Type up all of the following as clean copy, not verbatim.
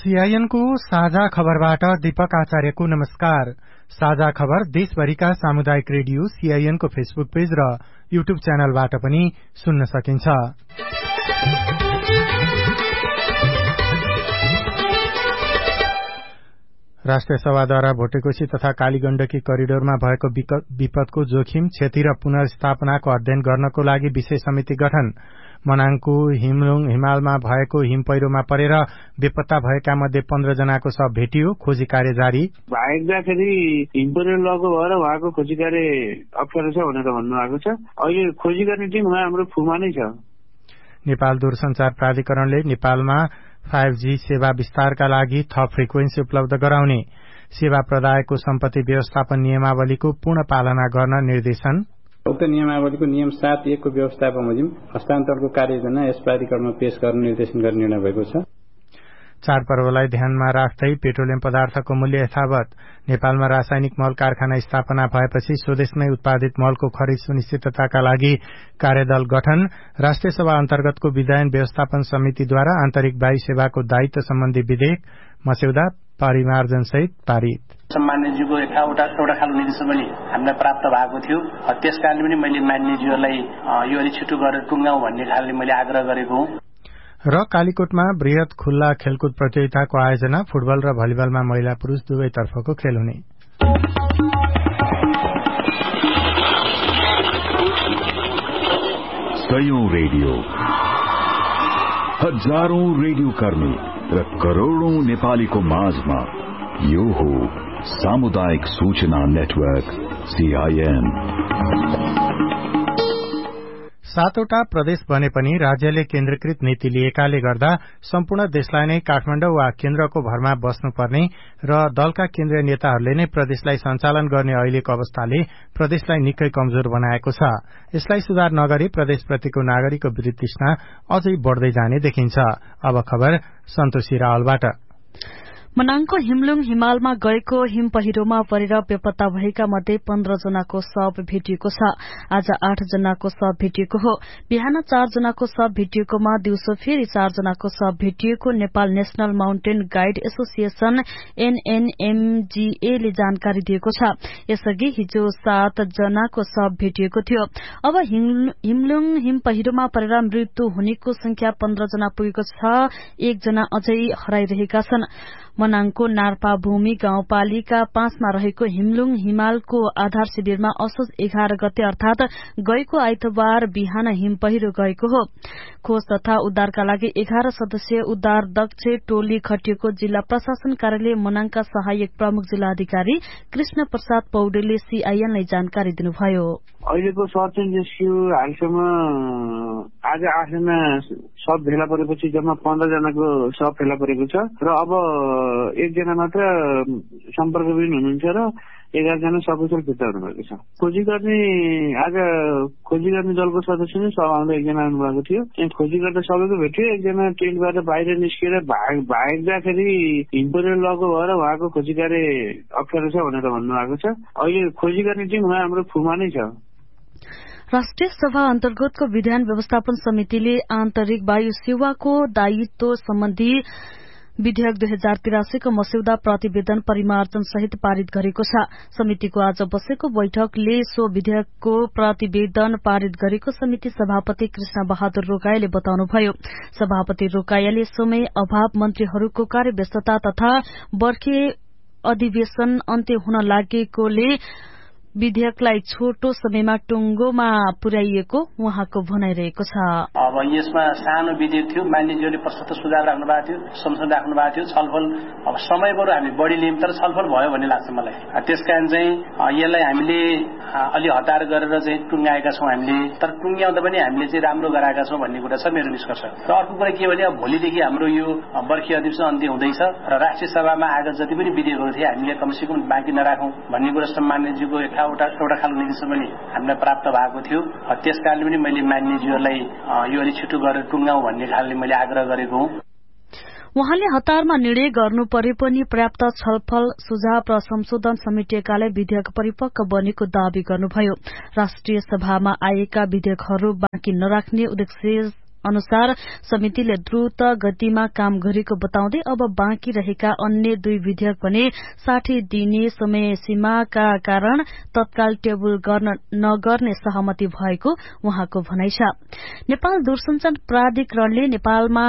सीआईएनको साझा खबरबाट दीपक आचार्यको नमस्कार। साझा खबर देशभरिका सामुदायिक रेडियो सीआईएनको फेसबुक पेज र युट्युब च्यानलबाट पनि सुन्न सकिन्छ। राष्ट्रिय सभाद्वारा भोटेकोशी तथा कालीगण्डकी करिडोरमा भएको विपदको जोखिम, क्षति र पुनर्स्थापनाको अध्ययन गर्नको लागि विशेष समिति गठन। मनाङको हिमलुङ हिमालमा भएको हिम पहिरोमा परेर बेपत्ता भएका मध्ये 15 जनाको शव भेटियो। खोजी कार्य जारी। भाग्दाखेरि हिम पहिरो लगेको भएर उहाँको खोजी कार्य अप्ठ्यारो छ भनेर भन्नुभएको छ। अहिले खोजी गर्ने टिम हाम्रो फुमा नै छ। नेपाल दूरसञ्चार प्राधिकरणले नेपालमा 5G सेवा विस्तारका लागि थप फ्रिक्वेन्सी उपलब्ध गराउने, सेवा प्रदायको सम्पत्ति व्यवस्थापन नियमावलीको पूर्ण पालना गर्न निर्देशन। उक्त नियमावलीको नियम 7(1) को व्यवस्था बमोजिम हस्तान्तरणको कार्ययोजना यस प्राधिकरणमा पेश गर्न निर्देशन गर्ने निर्णय भएको छ। चाडपर्वलाई ध्यानमा राख्दै पेट्रोलियम पदार्थको मूल्य यथावत। नेपालमा रासायनिक मल कारखाना स्थापना भएपछि स्वदेशमै उत्पादित मलको खरिद सुनिश्चितताका लागि कार्यदल गठन। राष्ट्रिय सभा अन्तर्गतको विधायन व्यवस्थापन समितिद्वारा आन्तरिक वायु सेवाको दायित्व सम्बन्धी विधेयक मस्यौदा परिमार्जन सहित पारित। सम्माननीयज्यूको एउटा खालको निर्देशन पनि हामीलाई प्राप्त भएको थियो। त्यसकारणले पनि मैले माननीयज्यूलाई यो अलि छिटो गरेर टुङ्गाउँ भन्ने खालले मैले आग्रह गरेको हुँ। र कालीकोटमा बृहत खुल्ला खेलकुद प्रतियोगिताको आयोजना। फुटबल र भलिबलमा महिला पुरूष दुवैतर्फको खेल हुने। सयौं रेडियो, हजारौं रेडियो कर्मी र करोड़ौं नेपालीको माझमा यो हो सामुदायिक सूचना नेटवर्क सीआईएन। 7वटा प्रदेश बने पनि राज्यले केन्द्रीकृत नीति लिएकाले गर्दा सम्पूर्ण देशलाई नै काठमाडौँ वा केन्द्रको भरमा बस्नुपर्ने र दलका केन्द्रीय नेताहरूले नै प्रदेशलाई सञ्चालन गर्ने अहिलेको अवस्थाले प्रदेशलाई निकै कमजोर बनाएको छ। यसलाई सुधार नगरी प्रदेशप्रतिको नागरिकको वितृष्णा अझै बढ़दै जाने देखिन्छ। अब खबर सन्तोषी रावलबाट। मनाङको हिमलुङ हिमालमा गएको हिम पहिरोमा परेर बेपत्ता भएका मध्ये 15 जनाको शव भेटिएको छ। आज 8 जनाको शव भेटिएको हो। बिहान 4 जनाको शव भेटिएकोमा दिउँसो फेरि 4 जनाको शव भेटिएको Nepal national mountain guide association NNMGA ले जानकारी दिएको छ। यसअघि हिजो 7 जनाको शव भेटिएको थियो। अब हिमलुङ हिम पहिरोमा परेर मृत्यु हुनेको संख्या 15 जना पुगेको छ। 1 जना अझै हराइरहेका छन्। मनाङको नार्पा भूमि गाउँपालिका 5 मा रहेको हिमलुङ हिमालको आधार शिविरमा असोज 11 गते अर्थात गएको आइतबार बिहान हिम पहिरो गएको हो। खोज तथा उद्धारका लागि 11 सदस्यीय उद्धार दक्ष टोली खटिएको जिल्ला प्रशासन कार्यालय मनाङका सहायक प्रमुख जिल्ला अधिकारी कृष्ण प्रसाद पौडेलले सीआईएनलाई जानकारी दिनुभयो। अहिलेको सर्च एन्ड रेस्क्यु हालसम्म आज 8 जना शव भेला परेपछि जम्मा 15 जनाको शव भेला परेको छ र अब 1 जना मात्र सम्पर्कविहीन हुनुहुन्छ र 11 जना सकुशल फिर्ता हुनुभएको छ। खोजी गर्ने दलको सदस्य नै शव आउँदा 1 जना आउनुभएको थियो। त्यहाँ खोजी गर्दा सबैको भेट्यो। 1 जना टेन्टबाट बाहिर निस्केर भाग्दाखेरि हिम पहिरो लगेको भएर उहाँको खोजी कार्य अप्ठ्यारो छ भनेर भन्नुभएको छ। अहिले खोजी गर्ने टिम हाम्रो फुमा नै छ। राष्ट्रिय सभा अन्तर्गतको विधान व्यवस्थापन समितिले आन्तरिक वायु सेवाको दायित्व सम्बन्धी विधेयक 2083 को मस्यौदा प्रतिवेदन परिमार्जन सहित पारित गरेको छ। समितिको आज बसेको बैठकले सो विधेयकको प्रतिवेदन पारित गरेको समिति सभापति कृष्ण बहादुर रोकायाले बताउनुभयो। सभापति रोकायाले समय अभाव, मन्त्रीहरूको कार्यव्यस्तता तथा बर्खे अधिवेशन अन्त्य हुन लागेकोले विधेयकलाई छोटो समयमा टुंगोमा पुर्याइएको उहाँको भनाइरहेको छ। अब यसमा सानो विधेयक थियो, मान्यज्यूले प्रस्तुत सुझाव राख्नु भएको थियो, संशोधन राख्नु भएको थियो, छलफल अब समय बरु हामी बढी लियौं तर छलफल भयो भन्ने लाग्छ मलाई। त्यसकारण चाहिँ यसलाई हामीले अलि हतार गरेर चाहिँ टुंगाएका छौं हामीले, तर टुंग्याउँदा पनि हामीले चाहिँ राम्रो गराएका छौं भन्ने कुरा छ मेरो निष्कर्ष। र अर्को कुरा के भने अब भोलिदेखि हाम्रो यो वर्षीय अधिवेशन अन्त्य हुँदैछ र राष्ट्रिय सभामा आगत जति पनि विधेयकहरू थिए हामीले कमसेकम बाँकी नराखौं भन्ने कुरा सम्मानज्यूको एउटा खालको निर्देशन पनि हामीलाई प्राप्त भएको थियो। त्यसकारणले पनि मैले माननीयज्यूलाई यो अलि छिटो गरेर टुंगाउँ भन्ने खालले मैले आग्रह गरेको हुँ। उहाँले हतारमा निर्णय गर्नु परे पनि पर्याप्त छलफल, सुझाव र संशोधन समेटिएकाले विधेयक परिपक्व बनेको दावी गर्नुभयो। राष्ट्रिय सभामा आएका विधेयकहरू बाँकी नराख्ने अनुसार समितिले द्रुत गतिमा काम गरेको बताउँदै अब बाँकी रहेका अन्य 2 विधेयक भने 60 दिने समय सीमाका कारण तत्काल टेबल नगर्ने सहमति भएको उहाँको भनाइ छ। नेपाल दूरसञ्चार प्राधिकरणले नेपालमा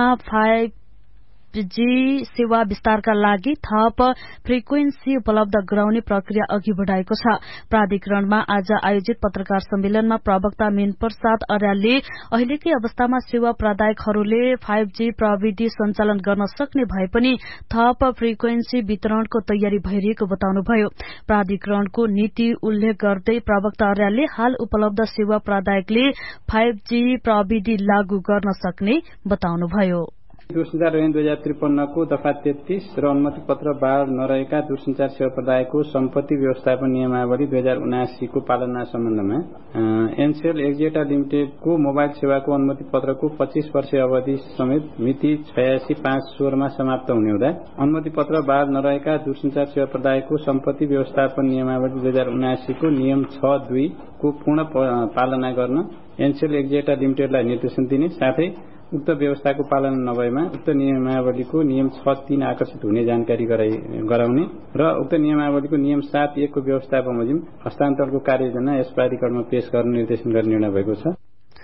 5G सेवा विस्तारका लागि थप फ्रिक्वेन्सी उपलब्ध गराउने प्रक्रिया अघि बढ़ाएको छ। प्राधिकरणमा आज आयोजित पत्रकार सम्मेलनमा प्रवक्ता मीन प्रसाद अर्यालले अहिलेकै अवस्थामा सेवा प्रदायकहरूले 5G प्रविधि सञ्चालन गर्न सक्ने भए पनि थप फ्रिक्वेन्सी वितरणको तयारी भइरहेको बताउनुभयो। प्राधिकरणको नीति उल्लेख गर्दै प्रवक्ता अर्यालले हाल उपलब्ध सेवा प्रदायकले 5G प्रविधि लागू गर्न सक्ने बताउनुभयो। दूरसञ्चार ऐन 2053 को दफा 33 र अनुमति पत्र बार नरहेका दूरसञ्चार सेवा प्रदायकको सम्पत्ति व्यवस्थापन नियमावली 2079 को पालना सम्बन्धमा एनसेल एक्जेटा लिमिटेडको मोबाइल सेवाको अनुमति पत्रको 25 वर्ष अवधि समेत मिति 86/5/16 मा समाप्त हुने हुँदा अनुमति पत्र बार नरहेका दूरसञ्चार सेवा प्रदायकको सम्पत्ति व्यवस्थापन नियमावली 2079 को नियम 6(2) को पूर्ण पालना गर्न एनसेल एक्जेटा लिमिटेडलाई निर्देशन दिने साथै उक्त व्यवस्थाको पालना नभएमा उक्त नियमावलीको नियम 6(3) आकर्षित हुने जानकारी गराउने र उक्त नियमावलीको नियम 7(1) को व्यवस्था बमोजिम हस्तान्तरणको कार्ययोजना यस प्राधिकरणमा पेश गर्न निर्देशन गर्ने निर्णय भएको छ।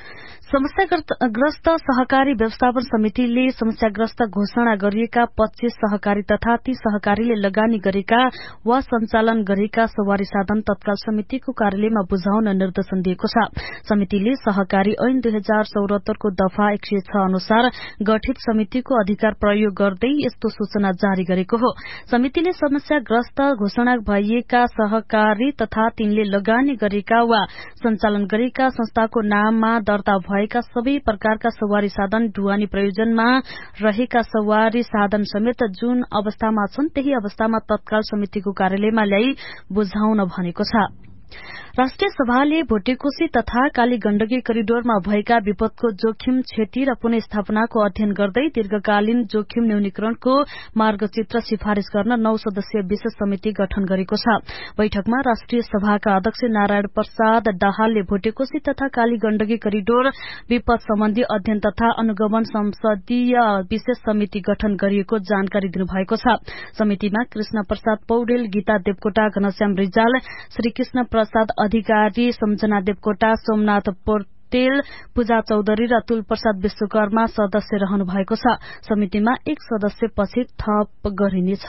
समस्याग्रस्त सहकारी व्यवस्थापन समितिले समस्याग्रस्त घोषणा गरिएका 25 सहकारी तथा ती सहकारीले लगानी गरेका वा सञ्चालन गरेका सवारी साधन तत्काल समितिको कार्यालयमा बुझाउन निर्देशन दिएको छ। समितिले सहकारी ऐन 2074 को दफा 106 अनुसार गठित समितिको अधिकार प्रयोग गर्दै यस्तो सूचना जारी गरेको हो। समितिले समस्याग्रस्त घोषणा भइएका सहकारी तथा तिनले लगानी गरेका वा सञ्चालन गरेका संस्थाको नाममा दर्ता भएका सबै प्रकारका सवारी साधन ढुवानी प्रयोजनमा रहेका सवारी साधन समेत जुन अवस्थामा छन् त्यही अवस्थामा तत्काल समितिको कार्यालयमा ल्याई बुझाउन भनेको छ। राष्ट्रिय सभाले भोटेकोशी तथा काली गण्डकी करिडोरमा भएका विपदको जोखिम क्षति र पुनर्स्थापनाको अध्ययन गर्दै दीर्घकालीन जोखिम न्यूनीकरणको मार्गचित्र सिफारिश गर्न 9 सदस्यीय विशेष समिति गठन गरेको छ। बैठकमा राष्ट्रिय सभाका अध्यक्ष नारायण प्रसाद दाहालले भोटेकोशी तथा काली गण्डकी करिडोर विपद सम्बन्धी अध्ययन तथा अनुगमन संसदीय विशेष समिति गठन गरिएको जानकारी दिनुभएको छ। समितिमा कृष्ण प्रसाद पौडेल, गीता देवकोटा, घनश्याम रिजाल, श्रीकृष्ण प्रसाद अधिकारी, सम्झना देवकोटा, सोमनाथ पोर्तेल, पूजा चौधरी र तुल प्रसाद विश्वकर्मा सदस्य रहनु भएको छ। समितिमा 1 सदस्य पछि थप गरिनेछ।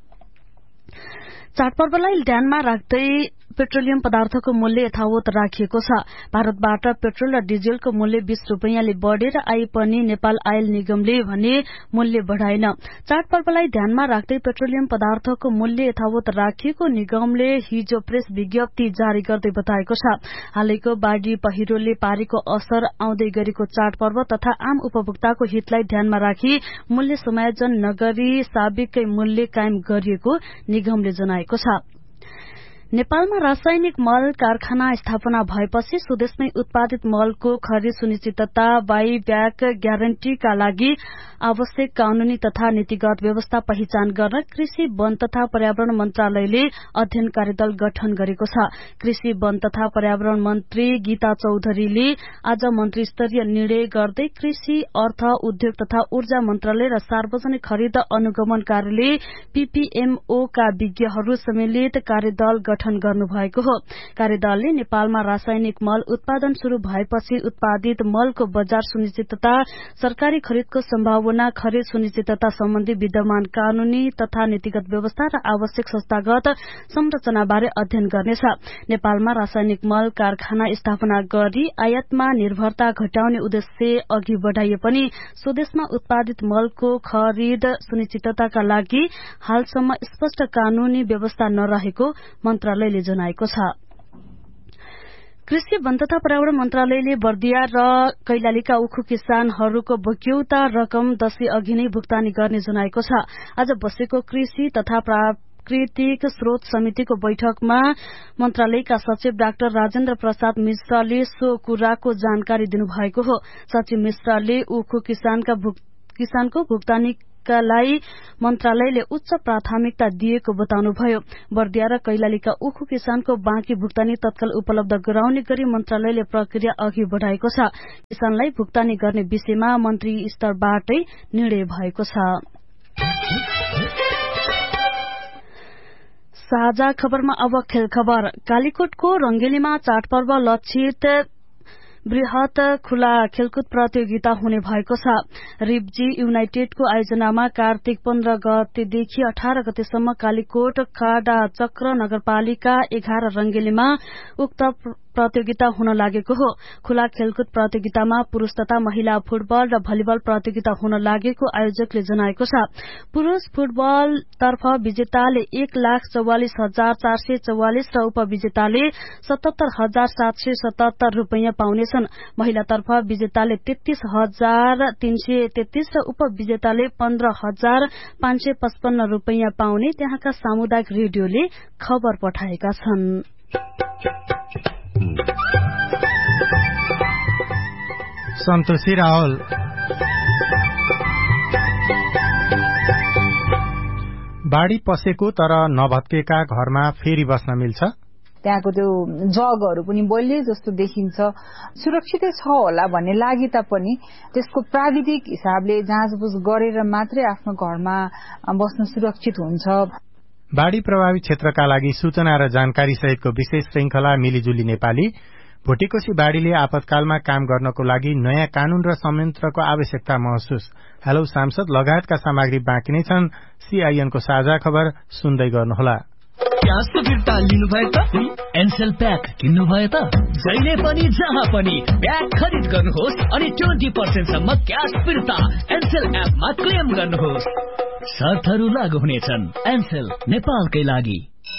चाडपर्वलाई ध्यानमा राख्दै पेट्रोलियम पदार्थको मूल्य यथावत राखिएको छ। भारतबाट पेट्रोल र डिजेलको मूल्य 20 रूपैयाँले बढेर आए पनि नेपाल आयल निगमले भने मूल्य बढ़ाएन। चाडपर्वलाई ध्यानमा राख्दै पेट्रोलियम पदार्थको मूल्य यथावत राखिएको निगमले हिजो प्रेस विज्ञप्ति जारी गर्दै बताएको छ। हालैको बाढ़ी पहिरोले पारेको असर, आउँदै गरेको चाडपर्व तथा आम उपभोक्ताको हितलाई ध्यानमा राखी मूल्य समायोजन नगरी साबिकै मूल्य कायम गरिएको निगमले जनाएको छ। नेपालमा रासायनिक मल कारखाना स्थापना भएपछि स्वदेशमै उत्पादित मलको खरिद सुनिश्चितता, बाइब्याक ग्यारेन्टीका लागि आवश्यक कानूनी तथा नीतिगत व्यवस्था पहिचान गर्न कृषि, वन तथा पर्यावरण मन्त्रालयले अध्ययन कार्यदल गठन गरेको छ। कृषि, वन तथा पर्यावरण मन्त्री गीता चौधरीले आज मन्त्री स्तरीय निर्णय गर्दै कृषि, अर्थ, उद्योग तथा ऊर्जा मन्त्रालय र सार्वजनिक खरिद अनुगमन कार्यालय PPMO का विज्ञहरू सम्मिलित कार्यदल गठन गर्नुभएको हो। कार्यदलले नेपालमा रासायनिक मल उत्पादन शुरू भएपछि उत्पादित मलको बजार सुनिश्चितता, सरकारी खरिदको सम्भावना, खरिद सुनिश्चितता सम्बन्धी विद्यमान कानूनी तथा नीतिगत व्यवस्था र आवश्यक संस्थागत संरचनाबारे अध्ययन गर्नेछ। नेपालमा रासायनिक मल कारखाना स्थापना गरी आयातमा निर्भरता घटाउने उद्देश्य अघि बढ़ाइए पनि स्वदेशमा उत्पादित मलको खरिद सुनिश्चितताका लागि हालसम्म स्पष्ट कानूनी व्यवस्था नरहेको मन्त्रालयले जनाएको छ। कृषि, वन तथा पर्यावरण मन्त्रालयले बर्दिया र कैलालीका उखु किसानहरूको बक्यौता रकम दशैं अघि नै भुक्तानी गर्ने जनाएको छ। आज बसेको कृषि तथा प्राकृतिक स्रोत समितिको बैठकमा मन्त्रालयका सचिव डाक्टर राजेन्द्र प्रसाद मिश्रले सो कुराको जानकारी दिनुभएको हो। सचिव मिश्रले उखु किसानको भुक्तानी विकासलाई मन्त्रालयले उच्च प्राथमिकता दिएको बताउनुभयो। बर्दिया र कैलालीका उखु किसानको बाँकी भुक्तानी तत्काल उपलब्ध गराउने गरी मन्त्रालयले प्रक्रिया अघि बढ़ाएको छ। किसानलाई भुक्तानी गर्ने विषयमा मन्त्री स्तरबाटै निर्णय भएको छ। साझा खबरमा अब खेल खबर। कालीकोटको रंगेलीमा चाडपर्व लक्षित बृहत खुला खेलकुद प्रतियोगिता हुने भएको छ। रिब्जी युनाइटेडको आयोजनामा कार्तिक 15 गतेदेखि 18 गतेसम्म कालीकोट काडा चक्र नगरपालिका 11 रंगेलीमा उक्त प्रतियोगिता हुन लागेको हो। खुला खेलकुद प्रतियोगितामा पुरूष तथा महिला फुटबल र भलिबल प्रतियोगिता हुन लागेको आयोजकले जनाएको छ। पुरूष फुटबल तर्फ विजेताले 1,44,444 र उपविजेताले 77,777 रूपैयाँ पाउनेछन्। महिलातर्फ विजेताले 33,333 र उपविजेताले 15,555 रूपैयाँ पाउने त्यहाँका सामुदायिक रेडियोले खबर पठाएका छन्। सन्तोषी रावल। बाढ़ी पसेको तर नभत्केका घरमा फेरि बस्न मिल्छ। त्यहाँको त्यो जगहरू पनि बलियो जस्तो देखिन्छ। सुरक्षितै छ होला भन्ने लागि तापनि त्यसको प्राविधिक हिसाबले जाँचबुझ गरेर मात्रै आफ्नो घरमा बस्न सुरक्षित हुन्छ। बाढ़ी प्रभावित क्षेत्रका लागि सूचना र जानकारी सहितको विशेष श्रृंखला मिलिजुली नेपाली। भोटेकोशी बाढ़ीले आपतकालमा काम गर्नको लागि नयाँ कानून र संयन्त्रको आवश्यकता महसुस। हेलो सांसद लगायतका सामग्री बाँकी नै छन्। सीआईएनको साझा खबर सुन्दै गर्नुहोला। क्यासको फिर्ता लिनुभयो त एनसेल प्याक किन्नुभयो त जहिले पनि जहाँ पनि प्याक खरिद गर्नुहोस् अनि 20% सम्म क्यास फिर्ता एनसेल एपमा क्लेम गर्नुहोस्। शर्तहरू लागू हुनेछन्। एनसेल नेपालकै लागि।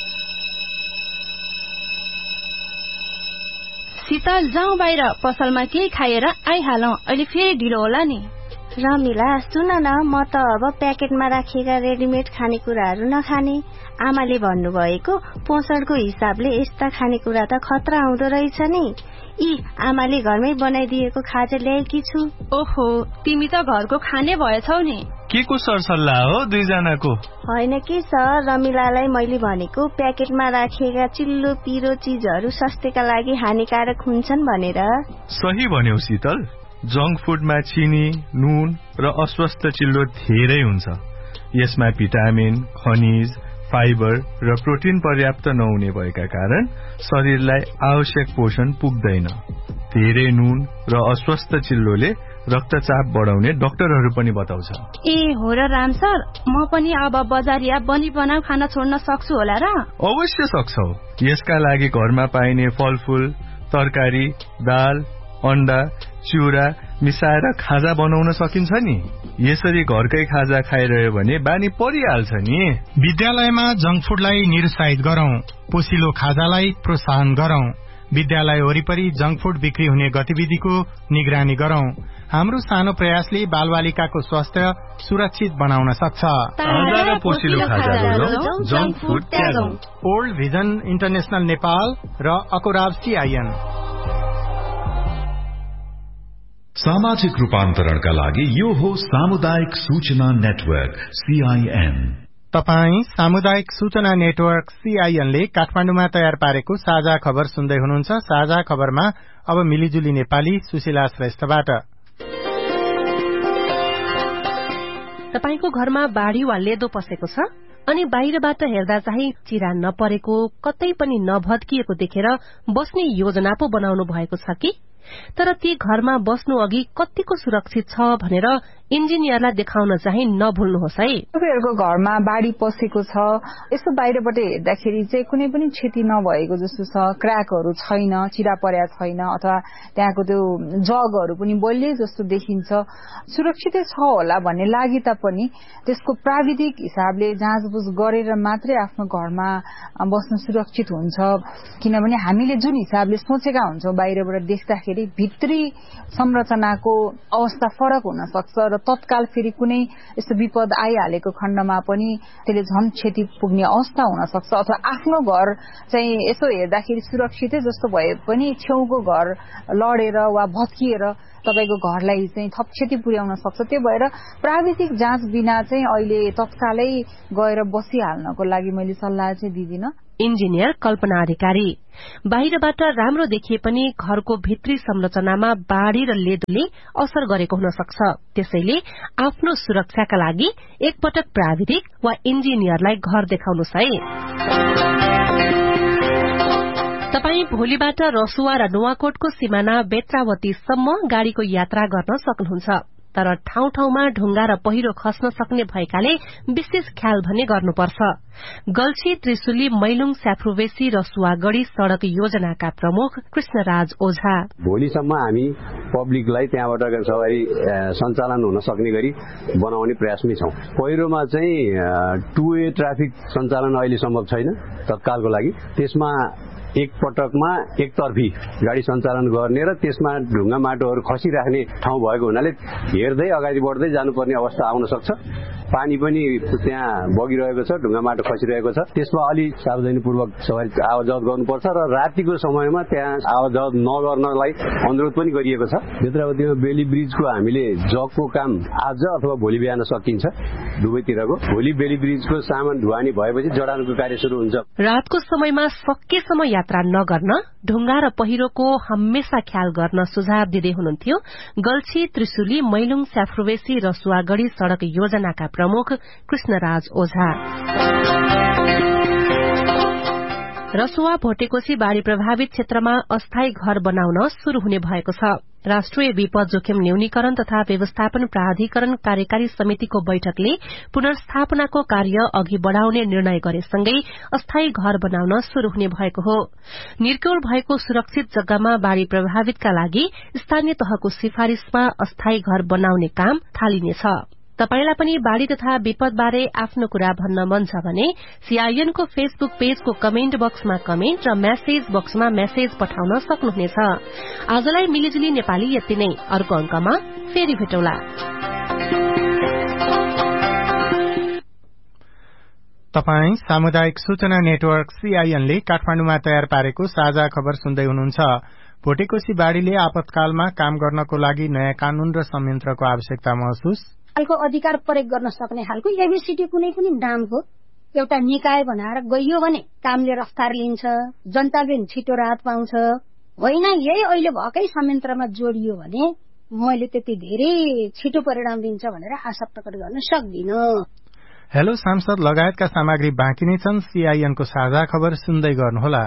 शीतल जाउँ बाहिर पसलमा केही खाएर आइहालौं। अहिले फेरि ढिलो होला नि। रमिला सुन न, म त अब प्याकेटमा राखिएका रेडिमेड खानेकुराहरू नखाने। आमाले भन्नुभएको पोषणको हिसाबले यस्ता खानेकुरा त खतरा आउँदो रहेछ नि। आमाले घरमै बनाइदिएको खाजा ल्याएकी छु। ओहो, तिमी त घरको खाने भएछौ नि। के को सरसल्लाह हो दुईजनाको? होइन कि सर, रमिलालाई मैले भनेको प्याकेटमा राखिएका चिल्लो पिरो चीजहरू स्वास्थ्यका लागि हानिकारक हुन्छन् भनेर। सही भन्यौ शीतल। जंक फूडमा चिनी, नुन र अस्वस्थ चिल्लो धेरै हुन्छ। यसमा भिटामिन, खनिज, फाइबर र प्रोटिन पर्याप्त नहुने भएका कारण शरीरलाई आवश्यक पोषण पुग्दैन। धेरै नुन र अस्वस्थ चिल्लोले रक्तचाप बढाउने डाक्टरहरू पनि बताउँछ। हो र राम सर, म पनि अब बजारिया बनी बनाऊ खाना छोड्न सक्छु होला र? अवश्य सक्छौ। यसका लागि घरमा पाइने फलफूल, तरकारी, दाल, अण्डा, चिउरा मिसाएर खाजा बनाउन सकिन्छ नि। यसरी घरकै खाजा खाइरह्यो भने बानी परिहाल्छ नि। विद्यालयमा जंक फूडलाई निरुत्साहित गरौं, पोसिलो खाजालाई प्रोत्साहन गरौं। विद्यालय वरिपरि जंक फूड बिक्री हुने गतिविधिको निगरानी गरौं। हाम्रो सानो प्रयासले बालबालिकाको स्वास्थ्य सुरक्षित बनाउन सक्छ। ताजा र पोसिलो खाजा ल्याउँ, junk food त्यागौं। Old vision international Nepal र अकोराब सीआईएन। सामाजिक रूपान्तरणका लागि यो हो सामुदायिक सूचना नेटवर्क सीआईएन। तपाई सामुदायिक सूचना नेटवर्क सीआईएनले काठमाडौँमा तयार पारेको साझा खबर सुन्दै हुनुहुन्छ। साझा खबरमा अब मिलिजुली नेपाली सुशीला श्रेष्ठबाट। तपाईको घरमा बाढ़ी वा लेदो पसेको छ अनि बाहिरबाट हेर्दा चाहिँ चिरा नपरेको, कतै पनि नभत्किएको देखेर बस्ने योजना पो बनाउनु भएको छ कि? तर ती घरमा बस्नु अघि कतिको सुरक्षित छ भनेर इन्जिनियरलाई देखाउन चाहिँ नभुल्नुहोस् है। तपाईँहरूको घरमा बाढ़ी पसेको छ, यसो बाहिरबाट हेर्दाखेरि चाहिँ कुनै पनि क्षति नभएको जस्तो छ, क्र्याकहरू छैन, चिरा पर्या छैन, अथवा त्यहाँको त्यो जगहरू पनि बलियो जस्तो देखिन्छ। सुरक्षितै छ होला भन्ने लागि तापनि त्यसको प्राविधिक हिसाबले जाँचबुझ गरेर मात्रै आफ्नो घरमा बस्न सुरक्षित हुन्छ। किनभने हामीले जुन हिसाबले सोचेका हुन्छौं बाहिरबाट देख्दाखेरि भित्री संरचनाको अवस्था फरक हुन सक्छ र तत्काल फेरि कुनै यस्तो विपद आइहालेको खण्डमा पनि त्यसले झन् क्षति पुग्ने अवस्था हुन सक्छ अथवा आफ्नो घर चाहिँ यसो हेर्दाखेरि सुरक्षितै जस्तो भए पनि छेउको घर लडेर वा भत्किएर तपाईको घरलाई चाहिँ थप क्षति पुर्याउन सक्छ। त्यो भएर प्राविधिक जाँच बिना चाहिँ अहिले तत्कालै गएर बसिहाल्नको लागि मैले सल्लाह चाहिँ दिदिन। इन्जिनियर कल्पना अधिकारी, बाहिरबाट राम्रो देखिए पनि घरको भित्री संरचनामा बाढ़ी र लेदोले असर गरेको हुन सक्छ। त्यसैले आफ्नो सुरक्षाका लागि एकपटक प्राविधिक वा इन्जिनियरलाई घर देखाउनुस् है। तपाई भोलिबाट रसुवा र नुवाकोटको सिमाना बेत्रावतीसम्म गाड़ीको यात्रा गर्न सक्नुहुन्छ, तर ठाउँ ठाउँमा ढुंगा र पहिरो खस्न सक्ने भएकाले विशेष ख्याल भने गर्नुपर्छ। गल्छी त्रिशुली मैलुङ स्याफ्रुवेसी रसुवागढ़ी सड़क योजनाका प्रमुख कृष्णराज ओझा, भोलिसम्म हामी पब्लिकलाई त्यहाँबाट सवारी सञ्चालन हुन सक्ने गरी बनाउने प्रयासमै छौं। पहिरोमा चाहिँ टु वे ट्राफिक सञ्चालन अहिले सम्भव छैन तत्कालको लागि, त्यसमा एक पटकमा एकतर्फी गाड़ी सञ्चालन गर्ने र त्यसमा ढुङ्गा माटोहरू खसिराख्ने ठाउँ भएको हुनाले हेर्दै अगाडि बढ्दै जानुपर्ने अवस्था आउन सक्छ। पानी पनि त्यहाँ बगिरहेको छ, ढुङ्गा माटो खसिरहेको छ, त्यसमा अलि सावधानीपूर्वक सवारी आवत-जावत गर्नुपर्छ र रातिको समयमा त्यहाँ आवत-जावत नगर्नलाई अनुरोध पनि गरिएको छ। बेत्रावतीमा बेली ब्रिजको हामीले जगको काम आज अथवा भोलि बिहान सकिन्छ दुवैतिरको। भोलि बेली ब्रिजको सामान ढुवानी भएपछि जडानको कार्य शुरू हुन्छ। रातको समयमा सकेसम्म यात्रा नगर्न, ढुङ्गा र पहिरोको हमेशा ख्याल गर्न सुझाव दिँदै हुनुहुन्थ्यो गल्छी त्रिशुली मैलुङ स्याफ्रुवेसी रसुवागढ़ी सड़क योजनाका प्रमुख कृष्णराज ओझा। रसुवा भोटेकोशी बाढ़ी प्रभावित क्षेत्रमा अस्थायी घर बनाउन शुरू हुने भएको छ। राष्ट्रिय विपद जोखिम न्यूनीकरण तथा व्यवस्थापन प्राधिकरण कार्यकारी समितिको बैठकले पुनर्स्थापनाको कार्य अघि बढ़ाउने निर्णय गरेसँगै अस्थायी घर बनाउन शुरू हुने भएको हो। निर्क्युल भएको सुरक्षित जग्गामा बाढ़ी प्रभावितका लागि स्थानीय तहको सिफारिशमा अस्थायी घर बनाउने काम थालिनेछ। तपाईलाई पनि बाढ़ी तथा विपद बारे आफ्नो कुरा भन्न मन छ भने सीआईएन को फेसबुक पेजको कमेन्ट बक्समा कमेन्ट र मेसेज बक्समा मेसेज पठाउन सक्नुहुनेछ। आजलाई मिलिजुली नेपाली यति नै, अर्को अंकमा फेरि भेटौला। तपाई सामुदायिक सूचना नेटवर्क सीआईएन ले काठमाडौँमा तयार पारेको साझा खबर सुन्दै हुनुहुन्छ। भोटेकोशी बाढ़ीले आपतकालमा काम गर्नको लागि नयाँ कानून र संयन्त्रको आवश्यकता महसुस, खालको अधिकार प्रयोग गर्न सक्ने खालको एबिसिटी कुनै पनि नामको एउटा निकाय बनाएर गइयो भने कामले रफ्तार लिन्छ, जनताले छिटो राहत पाउँछ। होइन यही अहिले भएकै संयन्त्रमा जोडियो भने मैले त्यति धेरै छिटो परिणाम दिन्छ भनेर आशा प्रकट गर्न सक्दिन। हेलो सांसद लगायतका सामग्री बाँकी नै छन्। सीआईएन को साझा खबर सुन्दै गर्नुहोला।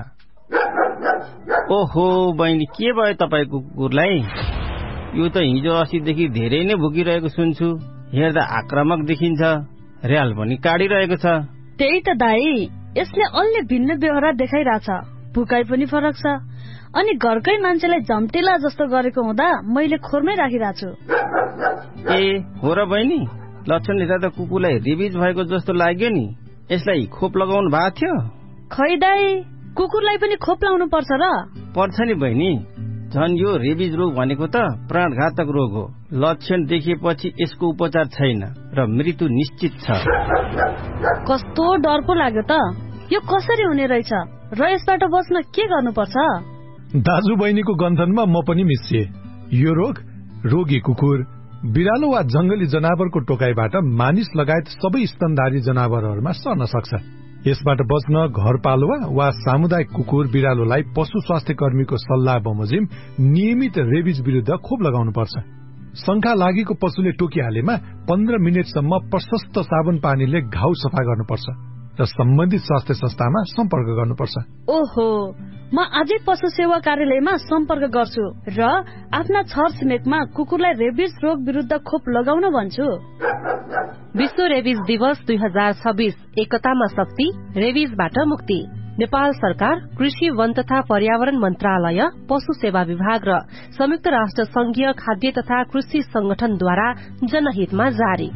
ओहो बहिनी, के भयो तपाईको कुकुरलाई? यो त हिजो अस्तिदेखि धेरै नै भुकिरहेको सुन्छु। हेर्दा आक्रामक देखिन्छ, र्याल पनि काटिरहेको छ। त्यही त दाई, यसले अलि भिन्न व्यवहार देखाइरहेछ, भुकाइ पनि फरक छ। अनि घरकै मान्छेलाई झम्टेला जस्तो गरेको हुँदा मैले खोरमै राखिरहेको छु। ए हो र बहिनी, लक्षण हेर्दा त कुकुरलाई रेबिज भएको जस्तो लाग्यो नि। यसलाई खोप लगाउनु भएको थियो? खै दाई, कुकुरलाई पनि खोप लाउनु पर्छ र? पर्छ नि बहिनी, झन् यो रेबिज रोग भनेको त प्राणघातक रोग हो। लक्षण देखेपछि यसको उपचार छैन र मृत्यु निश्चित छ। कस्तो डर पो लाग्यो त, यो कसरी हुने रहेछ र यसबाट बच्न के गर्नुपर्छ? दाजु बहिनीको गन्थनमा म पनि मिसिए। यो रोग रोगी कुकुर, बिरालो वा जंगली जनावरको टोकाइबाट मानिस लगायत सबै स्तनधारी जनावरहरूमा सर्न सक्छ। यसबाट बच्न घरपालुवा वा सामुदायिक कुकुर बिरालोलाई पशु स्वास्थ्य कर्मीको सल्लाह बमोजिम नियमित रेबिज विरुद्ध खोप लगाउनुपर्छ। शंका लागेको पशुले टोकिहालेमा 15 मिनेटसम्म प्रशस्त साबुन पानीले घाउ सफा गर्नुपर्छ र सम्बन्धित स्वास्थ्य संस्थामा सम्पर्क गर्नुपर्छ। ओहो, म आजै पशु सेवा कार्यालयमा सम्पर्क गर्छु र आफ्ना छरछिमेकमा कुकुरलाई रेबिज रोग विरुद्ध खोप लगाउन भन्छु। विश्व रेबिज दिवस 2026 एकतामा शक्ति, रेबिजबाट मुक्ति। नेपाल सरकार, कृषि वन तथा पर्यावरण मन्त्रालय, पशु सेवा विभाग र संयुक्त राष्ट्र संघीय खाद्य तथा कृषि संगठनद्वारा जनहितमा जारी।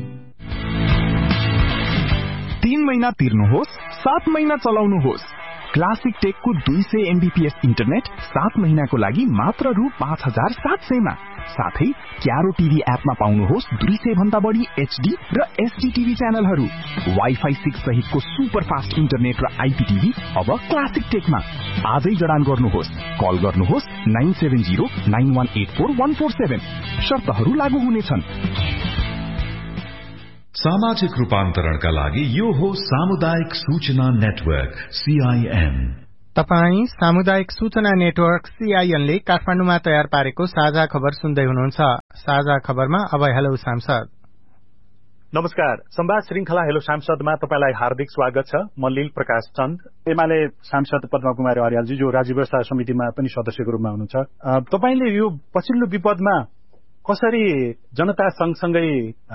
3 महिना तिर्नुहोस्, 7 महिना चलाउनुहोस्। क्लासिक टेकको 200 MBPS इन्टरनेट 7 महिनाको लागि मात्र रु 5700 मा। साथै क्यारो टिभी एपमा पाउनुहोस् 200 भन्दा बढी HD र SD टिभी च्यानलहरू। वाइफाई 6 सहितको सुपर फास्ट इन्टरनेट र IPTV अब क्लासिक टेकमा। आजै जडान गर्नुहोस्। कल गर्नुहोस् 9709184147। शर्तहरू लागू हुनेछन्। सामाजिक रूपान्तरणका लागि यो हो सामुदायिक सूचना नेटवर्क CIN। तपाई सामुदायिक सूचना नेटवर्क CIN ले काठमाडौँमा तयार पारेको साझा खबर सुन्दै हुनुहुन्छ। साझा खबरमा अब हेलो सांसद। नमस्कार। संवाद श्रृंखला हेलो सांसदमा तपाईलाई हार्दिक स्वागत छ। म लील प्रकाश चन्द, एमाले सांसद पद्मा कुमारी अर्यालजी जो राज्य व्यवस्था समितिमा पनि सदस्यको रूपमा हुनुहुन्छ। तपाईले यो पछिल्लो विपदमा कसरी जनता सँगसँगै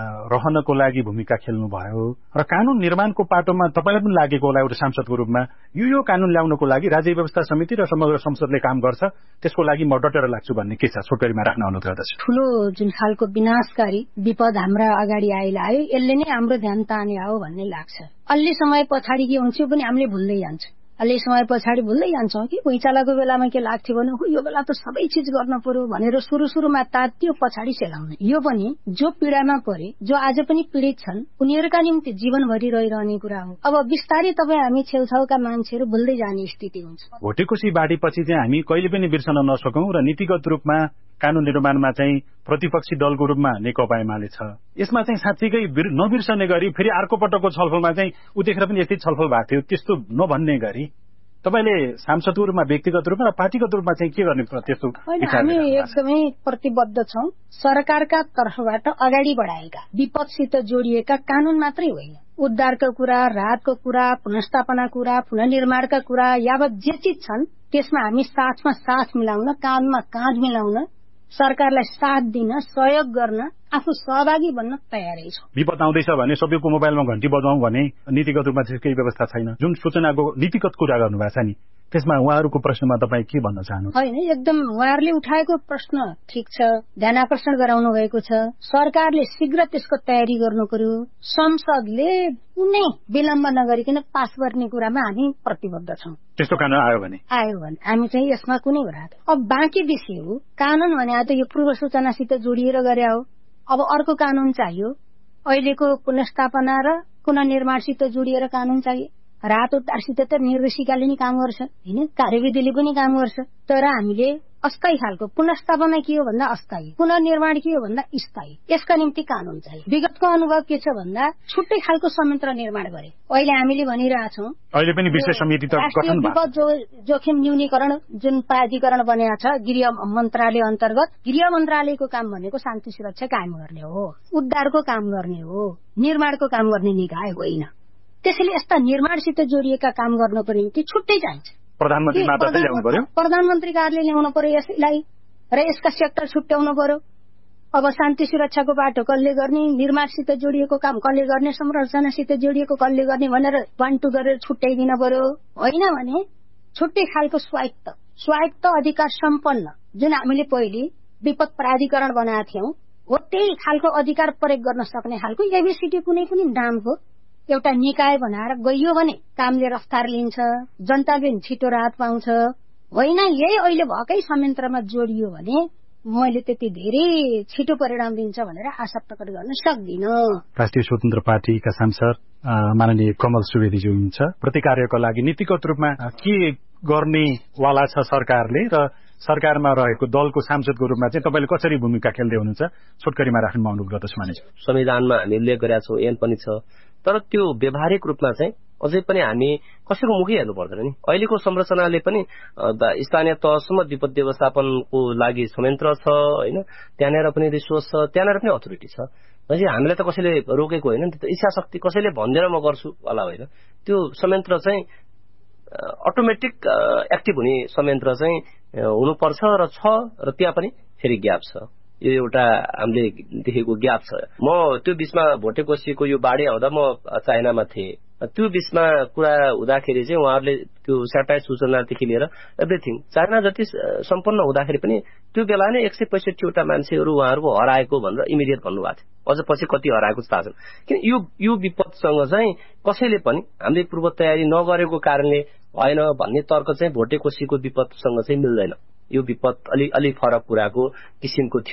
रहनको लागि भूमिका खेल्नुभयो र कानून निर्माणको पाटोमा तपाईलाई पनि लागेको होला एउटा सांसदको रूपमा यो कानून ल्याउनको लागि राज्य व्यवस्था समिति र समग्र संसदले काम गर्छ, त्यसको लागि म डटेर लाग्छु भन्ने के छ छोटकरीमा राख्न अनुरोध गर्दछु। ठूलो जुन खालको विनाशकारी विपद हाम्रा अगाडि आयो यसले नै हाम्रो ध्यान ताने हो भन्ने लाग्छ। अलि समय पछाडि के हुन्छ पनि हामीले भुल्दै जान्छ। अलि समय पछाडि भुल्दै जान्छौं कि भुइँचालोको बेलामा के लाग्थ्यो भने यो बेला त सबै चीज गर्न पर्यो भनेर सुरुमा तात्यो, पछाडि सेलाउने। यो पनि जो पीडामा परे, जो आज पनि पीडित छन्, उनीहरूका निम्ति जीवनभरि रहिरहने कुरा हो। अब बिस्तारै हामी छेउछाउका मान्छेहरू भुल्दै जाने स्थिति हुन्छ। भोटेकोशी बाढीपछि चाहिँ हामी कहिले पनि बिर्सन नसकौं र नीतिगत रूपमा कानून निर्माणमा चाहिँ प्रतिपक्षी दलको रूपमा नेकपा एमाले छ। यसमा चाहिँ साँच्चीकै नबिर्सने गरी फेरि अर्को पटकको छलफलमा चाहिँ उतिखेर पनि यस्तै छलफल भएको थियो, त्यस्तो नभन्ने गरी तपाईले सांसदको रूपमा व्यक्तिगत रूपमा र पार्टीगत रूपमा चाहिँ के गर्ने त्यस्तो हामी एकदमै प्रतिबद्ध छौं। सरकारका तर्फबाट अगाडि बढाएका विपदसित जोडिएका कानून मात्रै होइन, उद्धारका कुरा, राहतको कुरा, पुनर्स्थापना कुरा, पुनर्निर्माणका कुरा यावत जे चिज छन् त्यसमा हामी साथमा साथ मिलाउन, काँधमा काँध मिलाउन, सरकारलाई साथ दिन, सहयोग गर्न, आफू सहभागी बन्न तयारै छौं। विपद आउँदैछ भने सबैको मोबाइलमा घण्टी बजाउँ भने नीतिगत रूपमा चाहिँ केही व्यवस्था छैन। जुन सूचनाको नीतिगत कुरा गर्नुभएको छ नि त्यसमा उहाँहरूको प्रश्नमा तपाईँ के भन्न चाहनुहुन्छ? होइन, एकदम उहाँहरूले उठाएको प्रश्न ठिक छ, ध्यान आकर्षण गराउनु भएको छ। सरकारले शीघ्र त्यसको तयारी गर्नु पर्यो। संसदले कुनै विलम्ब नगरिकन पास गर्ने कुरामा हामी प्रतिबद्ध छौं। त्यस्तो कानून आयो भने हामी चाहिँ यसमा कुनै कुरा। अब बाँकी विषय हो कानून भने त यो पूर्व सूचनासित जोडिएर गरे हो। अब अर्को कानून चाहियो, अहिलेको पुनर्स्थापना र पुनर्निर्माणसित जोडिएर कानून चाहियो। राहत उद्धारसित त निर्देशिकाले नि काम गर्छ हैन, कार्यविधिले पनि काम गर्छ। तर हामीले अस्थायी खालको पुनर्स्थापना के हो भन्दा अस्थायी, पुनर्निर्माण के हो भन्दा स्थायी, यसका निम्ति कानून चाहियो। विगतको अनुभव के छ भन्दा छुट्टै खालको संयन्त्र निर्माण गरे। अहिले हामीले भनिरहेछौं अहिले पनि विशेष समिति त गठन भयो। विपद जोखिम न्यूनीकरण जुन प्राधिकरण बनेको छ गृह मन्त्रालय अन्तर्गत, गृह मन्त्रालयको काम भनेको शान्ति सुरक्षा कायम गर्ने हो, उद्धारको काम गर्ने हो, निर्माणको काम गर्ने निकाय होइन। त्यसैले यस्ता निर्माणसित जोडिएका काम गर्नको निम्ति छुट्टै चाहिन्छ। प्रधानमन्त्री मात्र ल्याउनु पर्यो, प्रधानमन्त्री कार्यालय ल्याउनु पर्यो यसलाई, र यसका सेक्टर छुट्याउनु पर्यो। अब शान्ति सुरक्षाको बाटो कसले गर्ने, निर्माणसित जोडिएको काम कसले गर्ने, संरचनासित जोडिएको कसले गर्ने भनेर 1-2 गरेर छुट्याइदिन पर्यो। होइन भने छुट्टै खालको स्वायत्त अधिकार सम्पन्न जुन हामीले पहिले विपद प्राधिकरण बनाएका थियौं हो त्यही खालको अधिकार प्रयोग गर्न सक्ने खालको एबीसीडी कुनै पनि नामको एउटा निकाय बनाएर गइयो भने कामले रफ्तार लिन्छ, जनताले छिटो राहत पाउँछ। होइन यही अहिले भएकै संयन्त्रमा जोडियो भने मैले त्यति धेरै छिटो परिणाम दिन्छ भनेर आशा प्रकट गर्न सक्दिन। राष्ट्रिय स्वतन्त्र पार्टीका सांसद माननीय कमल सुवेदीजी हुनुहुन्छ। प्रतिकार्यको लागि नीतिगत रूपमा के गर्ने वाला छ सरकारले र सरकारमा रहेको दलको सांसदको रूपमा चाहिँ तपाईले कसरी भूमिका खेल्दै हुनुहुन्छ छोटकरीमा राख्न अनुरोध गर्दछु। मानिस संविधानमा हामी उल्लेख गरेका छौं, ऐन पनि छ, तर त्यो व्यावहारिक रूपमा चाहिँ अझै पनि हामी कसैको मुखै हेर्नु पर्दैन नि। अहिलेको संरचनाले पनि स्थानीय तहसम्म विपद व्यवस्थापनको लागि संयन्त्र छ हैन, त्यहाँनेर पनि रिसोर्स छ, त्यहाँनेर पनि अथोरिटी छ। भनेपछि हामीलाई त कसैले रोकेको होइन, त्यो इच्छा शक्ति कसैले भन्दैन म गर्छु वाला होइन। त्यो संयन्त्र चाहिँ अटोमेटिक एक्टिभ हुने संयन्त्र चाहिँ हुनुपर्छ र छ, र त्यहाँ पनि फेरि ग्याप छ। यो एउटा हामीले देखेको ग्याप छ। म त्यो बीचमा भोटेकोशीको यो बाढी आउँदा म चाइनामा थिएँ। त्यो बीचमा कुरा हुँदाखेरि चाहिँ उहाँहरूले त्यो स्याटेलाइट सूचनादेखि लिएर एभ्रिथिङ चाइना जति सम्पन्न हुँदाखेरि पनि त्यो बेला नै 165 वटा मान्छेहरू उहाँहरूको हराएको भनेर इमिडिएट भन्नुभएको थियो। अझ पछि कति हराएको थाहा छैन। किन यो विपदसँग चाहिँ कसैले पनि हामीले पूर्व तयारी नगरेको कारणले होइन भन्ने तर्क चाहिँ भोटेकोशीको विपदसँग चाहिँ मिल्दैन। यो विपद अलि फरक कुराको किसिमको थियो।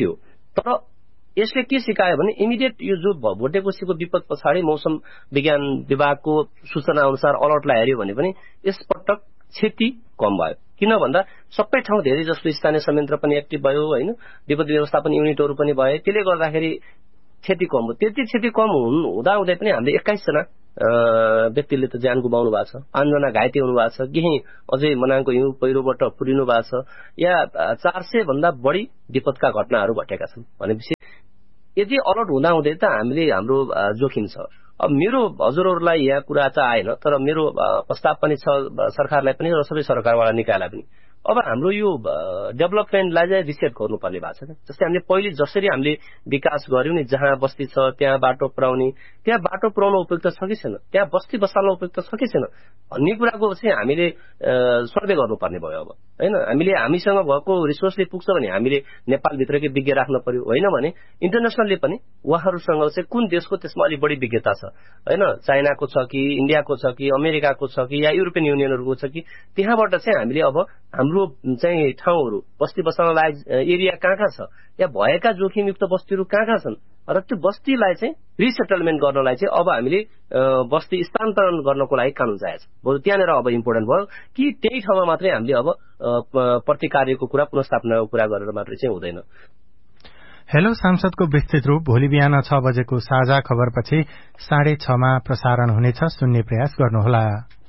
तर यसले के सिकायो भने इमिडिएट यो जो भोटेकोसीको विपद पछाडि मौसम विज्ञान विभागको सूचना अनुसार अलर्टलाई हेर्यो भने पनि यसपटक क्षति कम भयो। किन भन्दा सबै ठाउँ धेरै जसो स्थानीय संयन्त्र पनि एक्टिभ भयो होइन, विपद व्यवस्थापन युनिटहरू पनि भए, त्यसले गर्दाखेरि क्षति कम हो। त्यति क्षति कम हुँदाहुँदै पनि हामीले 21 जना व्यक्तिले त ज्यान गुमाउनु भएको छ, 5 जना घाइते हुनु भएको छ, केही अझै मनाङको हिउँ पहिरोबाट पुरिनु भएको छ, या 400 भन्दा बढी विपदका घटनाहरू घटेका छन्। भनेपछि यदि अलर्ट हुँदाहुँदै त हामीले हाम्रो जोखिम छ। अब मेरो हजुरहरूलाई यहाँ कुरा त आएन, तर मेरो प्रस्ताव पनि छ सरकारलाई पनि र सबै सरकारवाला निकायलाई पनि। अब हाम्रो यो डेभलपमेन्टलाई चाहिँ रिसेट गर्नुपर्ने भएको छ। जस्तै हामीले पहिले जसरी हामीले विकास गर्यौं नि, जहाँ बस्ती छ त्यहाँ बाटो पुर्याउने, त्यहाँ बाटो पुर्याउन उपयुक्त छ कि छैन, त्यहाँ बस्ती बसाल्न उपयुक्त छ कि छैन भन्ने कुराको चाहिँ हामीले सर्वे गर्नुपर्ने भयो। अब होइन, हामीले हामीसँग भएको रिसोर्सले पुग्छ भने हामीले नेपालभित्रकै विज्ञ राख्न पर्यो, होइन भने इन्टरनेसनलले पनि उहाँहरूसँग चाहिँ कुन देशको त्यसमा अलिक बढी विज्ञता छ होइन, चाइनाको छ कि इन्डियाको छ कि अमेरिकाको छ कि या युरोपियन युनियनहरूको छ कि, त्यहाँबाट चाहिँ हामीले अब हाम्रो चाहिँ ठाउँहरू बस्ती बसाल्न लायक एरिया कहाँ छ या भएका जोखिमयुक्त बस्तीहरू कहाँ छन् र त्यो बस्तीलाई चाहिँ रिसेटलमेन्ट गर्नलाई चाहिँ अब हामीले बस्ती स्थानान्तरण गर्नको लागि कानून चाहिएको छ। बरु त्यहाँनिर अब इम्पोर्टेन्ट भयो कि त्यही ठाउँमा मात्रै हामीले अब प्रतिकार्यको कुरा पुनर्स्थापनाको कुरा गरेर मात्रै चाहिँ हुँदैन। हेलो सांसदको विस्तृत रूप भोलि बिहान 6 बजेको साझा खबरपछि 6:30 मा प्रसारण हुनेछ। सुन्ने प्रयास गर्नुहोला।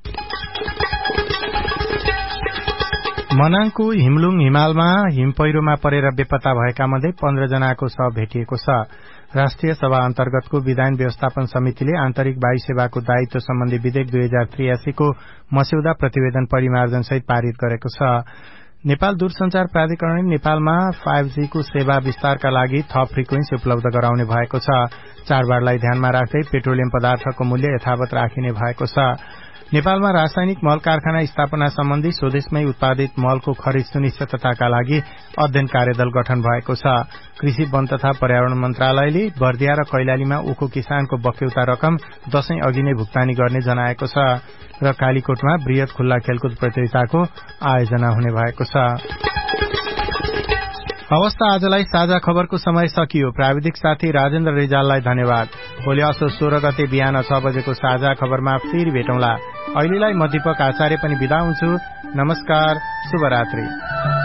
मनाङको हिमलुङ हिमालमा हिम पहिरोमा परेर बेपत्ता भएका मध्ये 15 जनाको शव भेटिएको छ। राष्ट्रिय सभा अन्तर्गतको विधान व्यवस्थापन समितिले आन्तरिक वायु सेवाको दायित्व सम्बन्धी विधेयक 2083 को मस्यौदा प्रतिवेदन परिमार्जन सहित पारित गरेको छ। नेपाल दूरसञ्चार प्राधिकरणले नेपालमा 5G को सेवा विस्तारका लागि थप फ्रिक्वेन्सी उपलब्ध गराउने भएको छ। चाडबाडलाई ध्यानमा राख्दै पेट्रोलियम पदार्थको मूल्य यथावत राखिने भएको छ। नेपालमा रासायनिक मल कारखाना स्थापना सम्बन्धी स्वदेशमै उत्पादित मलको खरिद सुनिश्चितताका लागि अध्ययन कार्यदल गठन भएको छ। कृषि वन तथा पर्यावरण मन्त्रालयले बर्दिया र कैलालीमा उखु किसानको बक्यौता रकम दशैं अघि नै भुक्तानी गर्ने जनाएको छ र कालीकोटमा बृहत खुल्ला खेलकुद प्रतियोगिताको आयोजना हुने भएको छ। अवस्था आजलाई साझा खबरको समय सकियो। प्राविधिक साथी राजेन्द्र रिजाललाई धन्यवाद। भोलि असोज 16 गते बिहान 6 बजेको साझा खबरमा फेरि भेटौँला। अहिलेलाई म दीपक आचार्य पनि बिदा हुन्छु। नमस्कार, शुभरात्रि।